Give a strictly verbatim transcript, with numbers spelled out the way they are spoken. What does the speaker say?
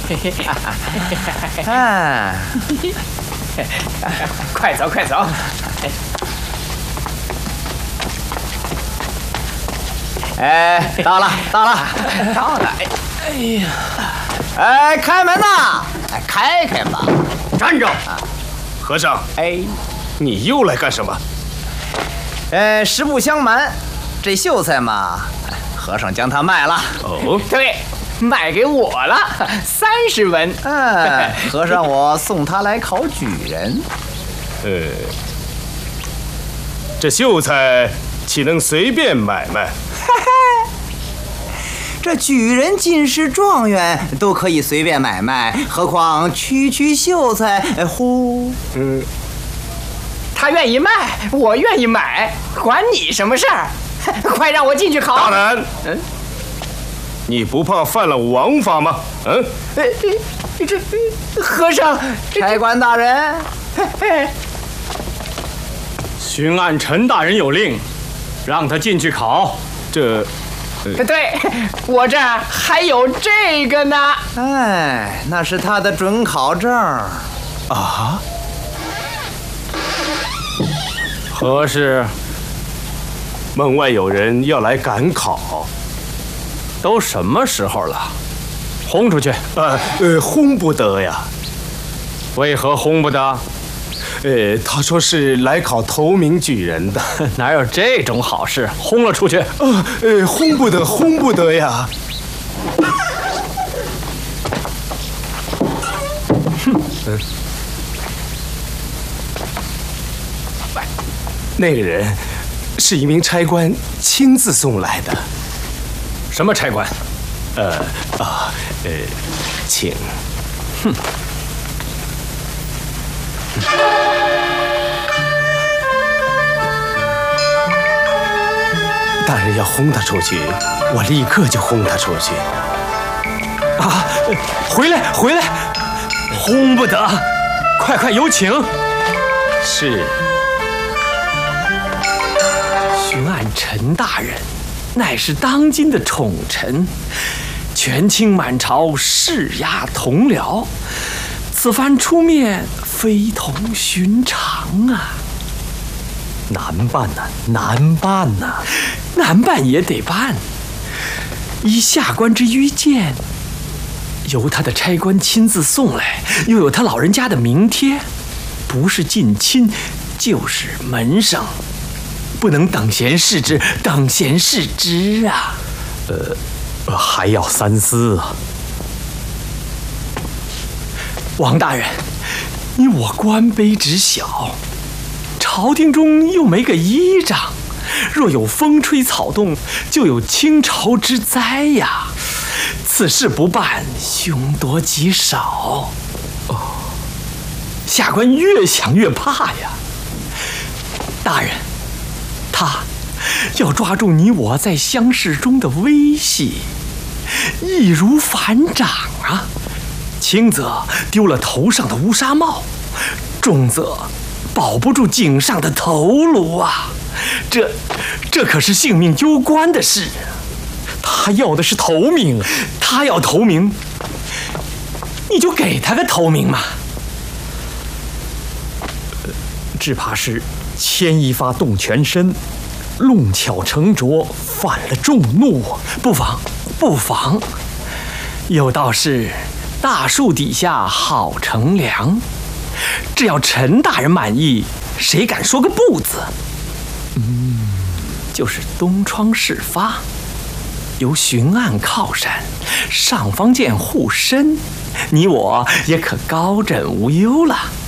啊，快走快走！哎，到了到了到了！哎哎呀！哎，开门呐！哎，开开吧！ 站着！和尚， 哎， 你又来干什么？ 呃，实不相瞒，这秀才嘛，和尚将它卖了。 哦， 对，卖给我了，三十文。嗯，和尚我送他来考举人。 呃，这秀才岂能随便买卖？ 这举人、进士、状元都可以随便买卖，何况区区秀才？呼， 嗯， 他愿意卖，我愿意买，管你什么事儿？快让我进去考。 大胆！嗯，你不怕犯了王法吗？嗯， 这这和尚，差官大人， 巡按陈大人有令，让他进去考。 这。 对，我这儿还有这个呢。哎，那是他的准考证。 啊？ 何事？ 门外有人要来赶考。 都什么时候了？轰出去！ 呃呃，轰不得呀。 为何轰不得？ 呃，他说是来考头名举人的。 哪有这种好事？轰了出去！ 呃呃，轰不得，轰不得呀！哼，嗯，那个人是一名差官亲自送来的。 什么差官？ 呃啊呃，请。 哼。 大人要轰他出去，我立刻就轰他出去。 啊！回来，回来！轰不得！快快有请。 是。 巡按陈大人，乃是当今的宠臣，权倾满朝，势压同僚。此番出面，非同寻常啊！ 难办呐、啊，难办呐、啊， 难办也得办。依下官之愚见，由他的差官亲自送来，又有他老人家的名帖，不是近亲，就是门生，不能等闲视之，等闲视之啊！ 呃，还要三思啊。 王大人，你我官卑职小。朝廷中又没个依仗，若有风吹草动，就有倾巢之灾呀！此事不办，凶多吉少。哦，下官越想越怕呀。大人，他要抓住你我在乡试中的威系，易如反掌啊！轻则丢了头上的乌纱帽，重则保不住颈上的头颅啊！这，这可是性命攸关的事。他要的是头名，他要头名，你就给他个头名嘛。 呃、只怕是牵一发动全身，弄巧成拙，犯了众怒。 不妨，不妨。有道是，大树底下好乘凉。只要陈大人满意，谁敢说个不字？嗯，就是东窗事发，由巡按靠山，上方见护身，你我也可高枕无忧了。